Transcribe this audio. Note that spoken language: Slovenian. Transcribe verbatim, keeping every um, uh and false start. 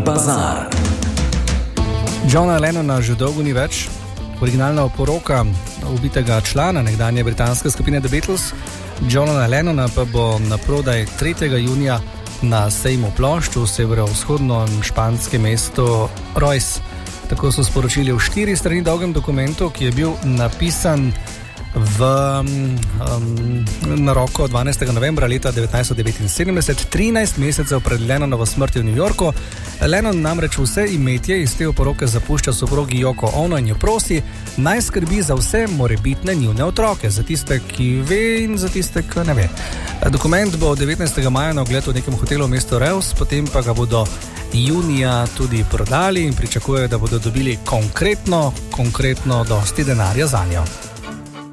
bazar. Johna Lennona že dolgo ni več. Originalna oporoka ubitega člana nekdanje britanske skupine The Beatles, Johna Lennona, pa bo na prodaj tretjega junija na sejmu plošč v severovzhodnem španskem mestu Reus. Tako so sporočili v štiri strani dolgem dokumentu, ki je bil napisan v um, na roko dvanajstega novembra leta devetnajststo devetinsedemdeset, trinajst mesecev pred Lennonovo smrtjo v New Yorku. Lennon namreč vse imetje iz te oporoke zapušča soprogi Yoko Ono in jo prosi, naj skrbi za vse morebitne njune otroke, za tiste, ki ve, in za tiste, ki ne ve. Dokument bo devetnajstega maja na ogled v nekem hotelu v mestu Reus, potem pa ga bodo junija tudi prodali in pričakujejo, da bodo dobili konkretno, konkretno dosti denarja zanjo.